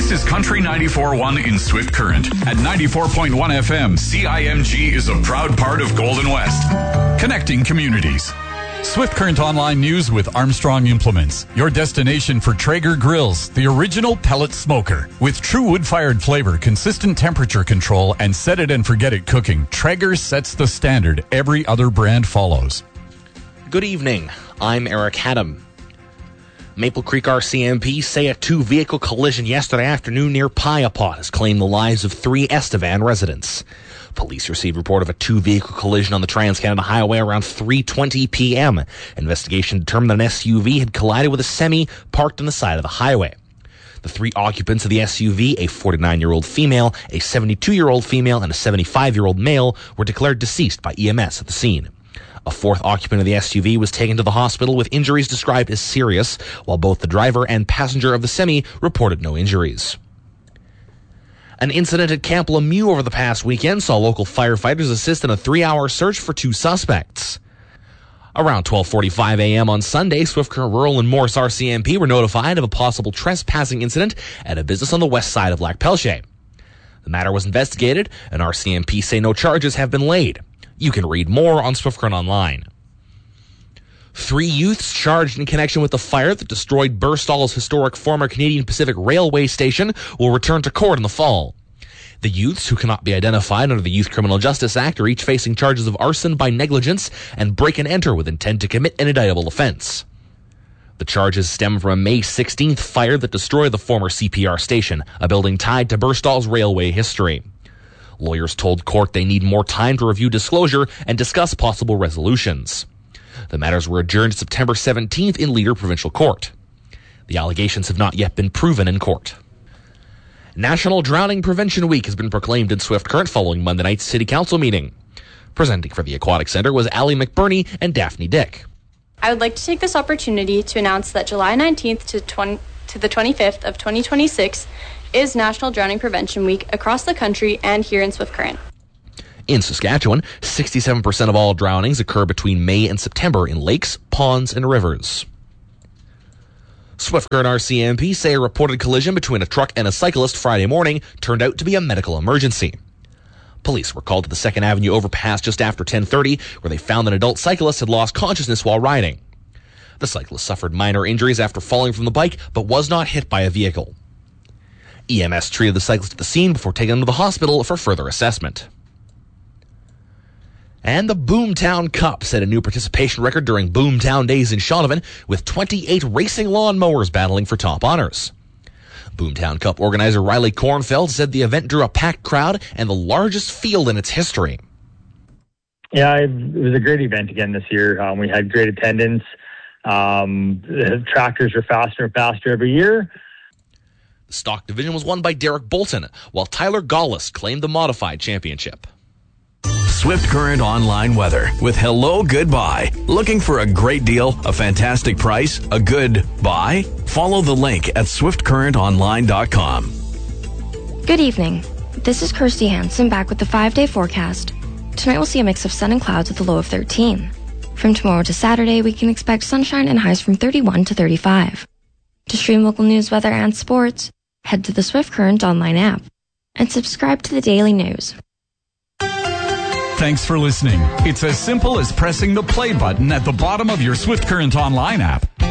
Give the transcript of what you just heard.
This is Country 94.1 in Swift Current. At 94.1 FM, CIMG is a proud part of Golden West. Connecting communities. Swift Current Online News with Armstrong Implements. Your destination for Traeger grills, the original pellet smoker. With true wood-fired flavor, consistent temperature control, and set it and forget it cooking, Traeger sets the standard every other brand follows. Good evening. I'm Eric Haddam. Maple Creek RCMP say a two-vehicle collision yesterday afternoon near Piapot has claimed the lives of 3 Estevan residents. Police received report of a two-vehicle collision on the Trans-Canada Highway around 3:20 p.m. Investigation determined that an SUV had collided with a semi parked on the side of the highway. The 3 occupants of the SUV, a 49-year-old female, a 72-year-old female, and a 75-year-old male, were declared deceased by EMS at the scene. A 4th occupant of the SUV was taken to the hospital with injuries described as serious, while both the driver and passenger of the semi reported no injuries. An incident at Camp Lemieux over the past weekend saw local firefighters assist in a 3-hour search for 2 suspects. Around 12:45 a.m. on Sunday, Swift Current Rural and Morris RCMP were notified of a possible trespassing incident at a business on the west side of Lac Pelche. The matter was investigated, and RCMP say no charges have been laid. You can read more on Swift Current Online. 3 youths charged in connection with the fire that destroyed Burstall's historic former Canadian Pacific Railway station will return to court in the fall. The youths, who cannot be identified under the Youth Criminal Justice Act, are each facing charges of arson by negligence and break and enter with intent to commit an indictable offense. The charges stem from a May 16th fire that destroyed the former CPR station, a building tied to Burstall's railway history. Lawyers told court they need more time to review disclosure and discuss possible resolutions. The matters were adjourned to September 17th in Leader Provincial Court. The allegations have not yet been proven in court. National Drowning Prevention Week has been proclaimed in Swift Current following Monday night's City Council meeting. Presenting for the Aquatic Centre was Allie McBurney and Daphne Dick. I would like to take this opportunity to announce that July 19th to the 25th of 2026 is National Drowning Prevention Week across the country and here in Swift Current. In Saskatchewan, 67% of all drownings occur between May and September in lakes, ponds, and rivers. Swift Current RCMP say a reported collision between a truck and a cyclist Friday morning turned out to be a medical emergency. Police were called to the 2nd Avenue overpass just after 10:30, where they found an adult cyclist had lost consciousness while riding. The cyclist suffered minor injuries after falling from the bike, but was not hit by a vehicle. EMS treated the cyclist at the scene before taking him to the hospital for further assessment. And the Boomtown Cup set a new participation record during Boomtown Days in Shaunavon, with 28 racing lawnmowers battling for top honors. Boomtown Cup organizer Riley Kornfeld said the event drew a packed crowd and the largest field in its history. Yeah, it was a great event again this year. We had great attendance. The tractors are faster and faster every year. The stock division was won by Derek Bolton, while Tyler Gaulis claimed the modified championship. Swift Current Online weather with Hello Goodbye. Looking for a great deal, a fantastic price, a good buy? Follow the link at swiftcurrentonline.com. Good evening. This is Kirsty Hansen back with the 5-day forecast. Tonight we'll see a mix of sun and clouds with a low of 13. From tomorrow to Saturday, we can expect sunshine and highs from 31 to 35. To stream local news, weather, and sports, head to the Swift Current Online app and subscribe to the daily news. Thanks for listening. It's as simple as pressing the play button at the bottom of your Swift Current Online app.